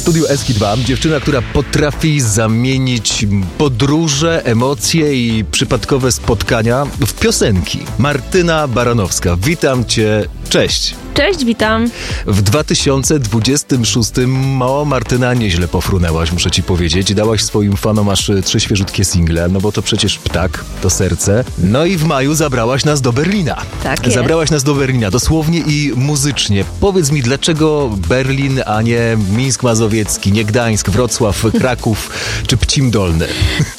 studiu SK2 dziewczyna, która potrafi zamienić podróże, emocje i przypadkowe spotkania w piosenki. Martyna Baranowska, witam cię, cześć. Cześć, witam. W 2026 mała Martyna nieźle pofrunęłaś, muszę ci powiedzieć. Dałaś swoim fanom aż 3 świeżutkie single, no bo to przecież Ptak, to serce. No i w maju zabrałaś nas do Berlina. Tak jest. Zabrałaś nas do Berlina, dosłownie i muzycznie. Powiedz mi, dlaczego Berlin, a nie Mińsk Mazowiecki, nie Gdańsk, Wrocław, Kraków czy Pcim Dolny?